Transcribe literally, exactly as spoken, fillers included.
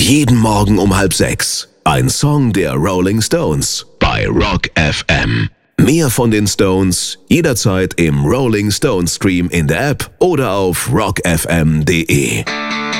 Jeden Morgen um halb sechs. Ein Song der Rolling Stones bei Rock F M. Mehr von den Stones jederzeit im Rolling Stones Stream in der App oder auf rock f m punkt d e.